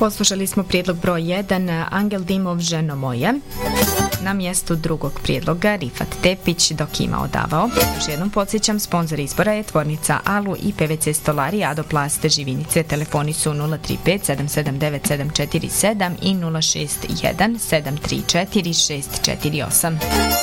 Poslušali smo prijedlog broj 1, Angel Dimov, Ženo moje. Na mjestu drugog prijedloga Rifat Tepić, Dok ima odavao. Još jednom podsjećam, sponzor izbora je tvornica Alu i PVC stolari Adoplast Živinice. Telefoni su 035 779 747 i 061 734 648.